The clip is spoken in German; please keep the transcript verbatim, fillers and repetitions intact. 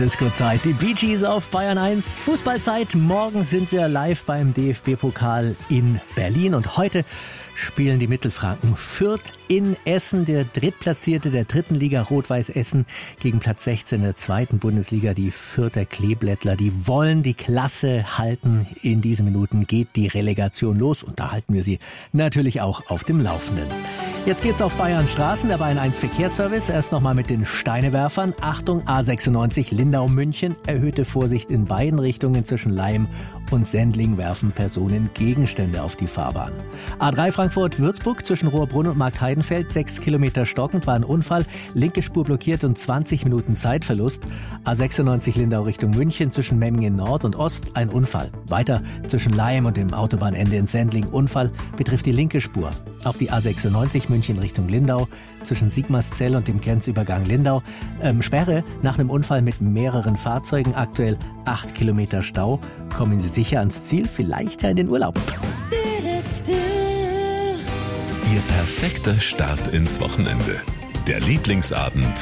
Disco-Zeit, die Bee Gees auf Bayern eins. Fußballzeit, morgen sind wir live beim D F B-Pokal in Berlin und heute spielen die Mittelfranken Fürth in Essen, der Drittplatzierte der dritten Liga Rot-Weiß Essen gegen Platz sechzehn der zweiten Bundesliga, die Fürther Kleeblättler. Die wollen die Klasse halten. In diesen Minuten geht die Relegation los und da halten wir sie natürlich auch auf dem Laufenden. Jetzt geht's auf Bayern Straßen, der Bayern eins Verkehrsservice. Erst nochmal mit den Steinewerfern. Achtung, A sechsundneunzig Lindau-München. Erhöhte Vorsicht in beiden Richtungen. Zwischen Laim und Sendling werfen Personen Gegenstände auf die Fahrbahn. A drei Frankfurt-Würzburg zwischen Rohrbrunn und Marktheidenfeld. Sechs Kilometer stockend war ein Unfall. Linke Spur blockiert und zwanzig Minuten Zeitverlust. A sechsundneunzig Lindau Richtung München zwischen Memmingen Nord und Ost. Ein Unfall. Weiter zwischen Laim und dem Autobahnende in Sendling. Unfall betrifft die linke Spur. Auf die A sechsundneunzig München Richtung Lindau, zwischen Sigmarszell und dem Grenzübergang Lindau. Ähm, Sperre nach einem Unfall mit mehreren Fahrzeugen, aktuell acht Kilometer Stau. Kommen Sie sicher ans Ziel, vielleicht ja in den Urlaub. Ihr perfekter Start ins Wochenende. Der Lieblingsabend